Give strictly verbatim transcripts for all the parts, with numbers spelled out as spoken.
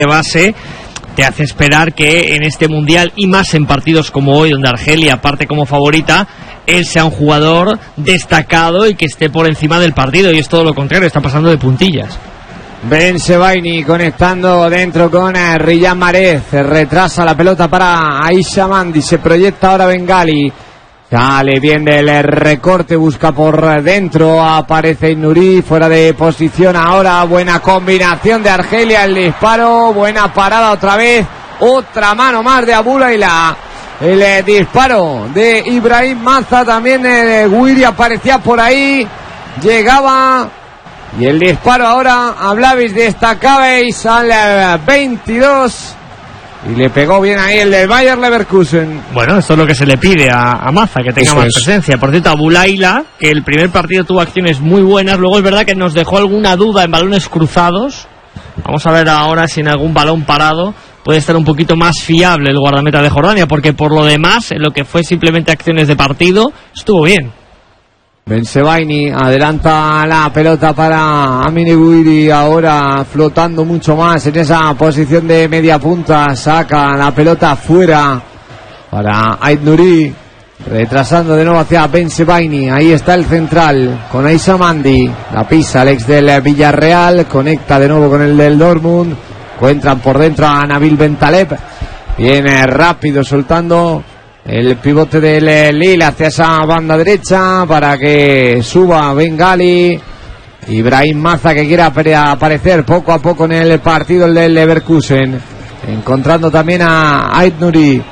base te hace esperar que en este mundial, y más en partidos como hoy, donde Argelia parte como favorita, él sea un jugador destacado y que esté por encima del partido, y es todo lo contrario, está pasando de puntillas. Bensebaini conectando dentro con eh, Riyad Mahrez, retrasa la pelota para Aisha Mandi, se proyecta ahora Bengali, sale bien del recorte, busca por dentro, aparece Nuri, fuera de posición ahora, buena combinación de Argelia, el disparo, buena parada otra vez, otra mano más de Aboulayla, el eh, disparo de Ibrahim Maza, también eh, Guiri aparecía por ahí, llegaba, y el disparo ahora a Blavis, destacabais al veintidós. Y le pegó bien ahí el de Bayer Leverkusen. Bueno, esto es lo que se le pide a, a Maza, que tenga Eso más es. presencia. Por cierto, Aboulayla, que el primer partido tuvo acciones muy buenas, luego es verdad que nos dejó alguna duda en balones cruzados. Vamos a ver ahora si en algún balón parado puede estar un poquito más fiable el guardameta de Jordania, porque por lo demás, en lo que fue simplemente acciones de partido, estuvo bien. Bensebaini adelanta la pelota para Amine Guiri, ahora flotando mucho más en esa posición de media punta, saca la pelota fuera para Ait Nuri, retrasando de nuevo hacia Bensebaini, ahí está el central con Aisha Mandi, la pisa el ex del Villarreal, conecta de nuevo con el del Dortmund, encuentran por dentro a Nabil Bentaleb, viene rápido soltando el pivote del Lille hacia esa banda derecha para que suba Bengali. Ibrahim Maza, que quiere aparecer poco a poco en el partido, el del Leverkusen, encontrando también a Ait Nuri,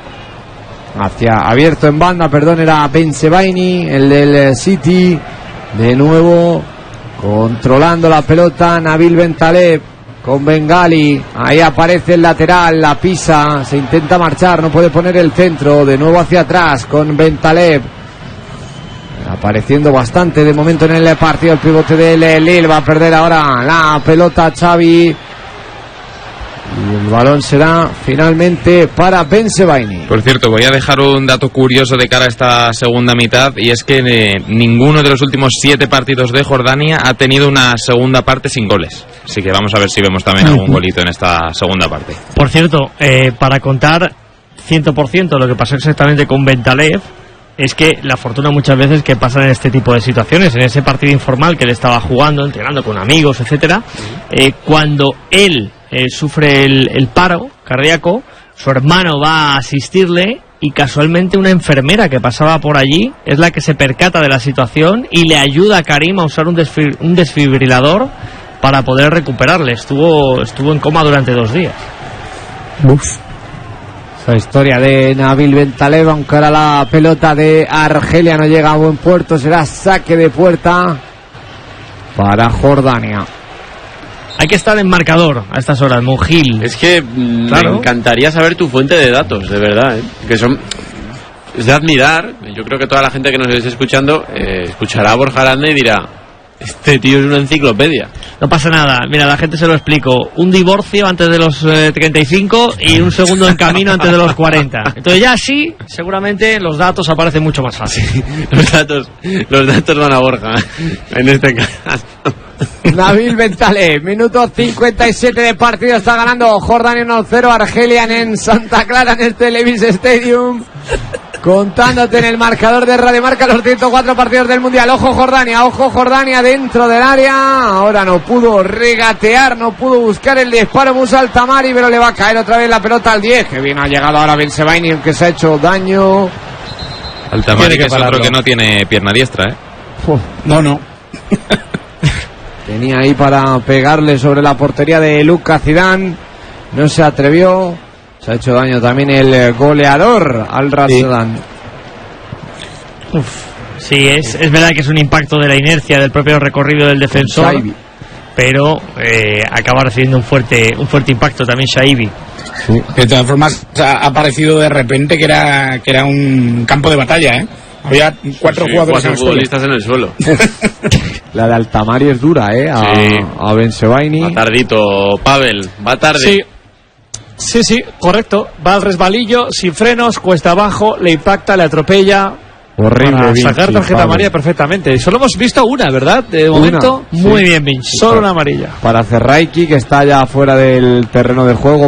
hacia abierto en banda, perdón, era Bensebaini, el del City, de nuevo controlando la pelota Nabil Bentaleb con Bengali, ahí aparece el lateral, la pisa, se intenta marchar, no puede poner el centro, de nuevo hacia atrás con Bentaleb, apareciendo bastante de momento en el partido el pivote del Lille, va a perder ahora la pelota Xavi, y el balón será finalmente para Bensebaini. Por cierto, voy a dejar un dato curioso de cara a esta segunda mitad, y es que eh, ninguno de los últimos siete partidos de Jordania ha tenido una segunda parte sin goles. Así que vamos a ver si vemos también algún golito en esta segunda parte. Por cierto, eh, para contar cien por ciento lo que pasó exactamente con Bentaleb, es que la fortuna muchas veces que pasa en este tipo de situaciones, en ese partido informal que él estaba jugando, entrenando con amigos, etcétera, eh, cuando él eh, sufre el, el paro cardíaco, su hermano va a asistirle y casualmente una enfermera que pasaba por allí es la que se percata de la situación y le ayuda a Karim a usar un, desfib- un desfibrilador para poder recuperarle. Estuvo, estuvo en coma durante dos días. Uf. Esa historia de Nabil Bentaleb, aunque ahora la pelota de Argelia no llega a buen puerto, será saque de puerta para Jordania. Hay que estar en marcador a estas horas, Mongil. Es que mm, Claro. me encantaría saber tu fuente de datos, de verdad, ¿eh? Que son... Es de admirar. Yo creo que toda la gente que nos esté escuchando eh, escuchará a Borja Aranda y dirá: este tío es una enciclopedia. No pasa nada, mira, la gente se lo explico. Un divorcio antes de los eh, treinta y cinco y un segundo en camino antes de los cuarenta. Entonces ya sí, seguramente los datos aparecen mucho más fácil. Los datos, los datos van a Borja, en este caso. Nabil Bentaleb, minuto cincuenta y siete de partido, está ganando Jordania uno cero, Argelia en Santa Clara, en este Levi's Stadium, contándote en el marcador de Radio Marca los ciento cuatro partidos del Mundial. Ojo Jordania, ojo Jordania dentro del área, ahora no pudo regatear, no pudo buscar el disparo Musa Altamari, pero le va a caer otra vez la pelota al diez, que bien ha llegado ahora Bensebaini, que se ha hecho daño. Altamari, que es pararlo. otro que no tiene pierna diestra, ¿eh? Uf. No, no. Tenía ahí para pegarle sobre la portería de Lucas Zidane, no se atrevió, se ha hecho daño también el goleador Al Rasdan. Uf, sí, es, es verdad que es un impacto de la inercia del propio recorrido del defensor, Shaibi. pero eh, acaba recibiendo un fuerte un fuerte impacto también Shaibi. Sí. De todas formas, ha aparecido de repente que era que era un campo de batalla, ¿eh? Había cuatro Sí, jugadores cuatro en el suelo. futbolistas en el suelo. La de Altamari es dura, ¿eh? A, Sí. a Bensebaini. Va tardito, Pavel, va tarde. Sí, sí, sí, correcto. Va al resbalillo, sin frenos, cuesta abajo, le impacta, le atropella. Horrible. Para Vinci, sacar tarjeta Pablo. amarilla perfectamente. Solo hemos visto una, ¿verdad? De momento, Sí. Muy bien, Vinci. solo una amarilla. Para Cerraiki, que está ya fuera del terreno del juego.